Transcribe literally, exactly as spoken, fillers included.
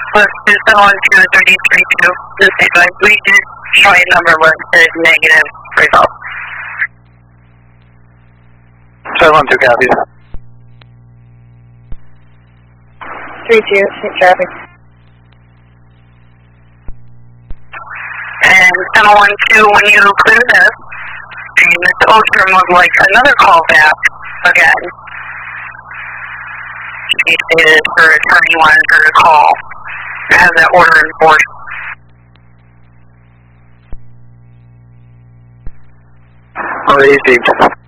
Plus, two seven one two thirty-three two. This is like we did try number was the negative result. seven one two copies. three two, six traffic. And seven one two, when you clear this, and Mister Ostrom would like another call back again. She stated her attorney wanted her to call to have that order enforced. Received.